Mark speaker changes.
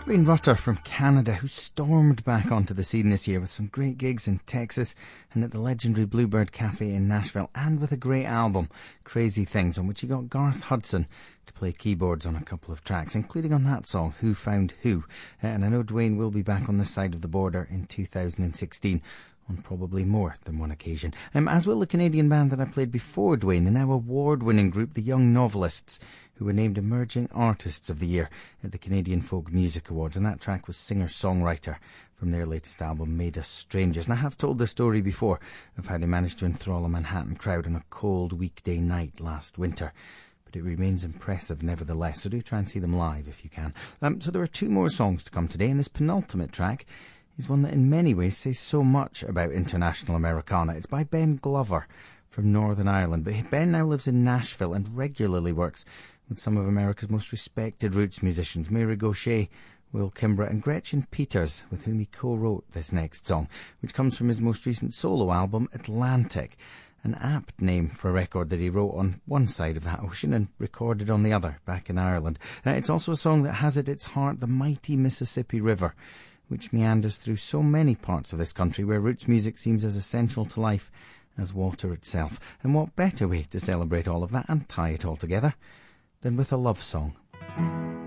Speaker 1: Dwayne Rutter from Canada, who stormed back onto the scene this year with some great gigs in Texas and at the legendary Bluebird Cafe in Nashville, and with a great album, Crazy Things, on which he got Garth Hudson to play keyboards on a couple of tracks, including on that song, Who Found Who. And I know Dwayne will be back on this side of the border in 2016. On probably more than one occasion. As will the Canadian band that I played before Dwayne, the now award-winning group The Young Novelists, who were named Emerging Artists of the Year at the Canadian Folk Music Awards, and that track was singer-songwriter from their latest album, Made Us Strangers. And I have told the story before of how they managed to enthrall a Manhattan crowd on a cold weekday night last winter. But it remains impressive nevertheless, so do try and see them live if you can. So there are two more songs to come today, and this penultimate track is one that in many ways says so much about international Americana. It's by Ben Glover from Northern Ireland, but Ben now lives in Nashville and regularly works with some of America's most respected roots musicians, Mary Gauthier, Will Kimbrough and Gretchen Peters, with whom he co-wrote this next song, which comes from his most recent solo album, Atlantic, an apt name for a record that he wrote on one side of that ocean and recorded on the other back in Ireland. It's also a song that has at its heart the mighty Mississippi River, which meanders through so many parts of this country where roots music seems as essential to life as water itself. And what better way to celebrate all of that and tie it all together than with a love song?